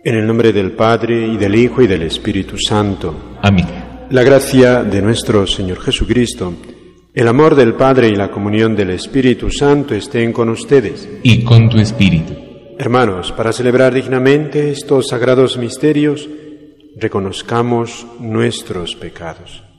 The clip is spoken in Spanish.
En el nombre del Padre, y del Hijo, y del Espíritu Santo. Amén. La gracia de nuestro Señor Jesucristo, el amor del Padre y la comunión del Espíritu Santo estén con ustedes. Y con tu espíritu. Hermanos, para celebrar dignamente estos sagrados misterios, reconozcamos nuestros pecados.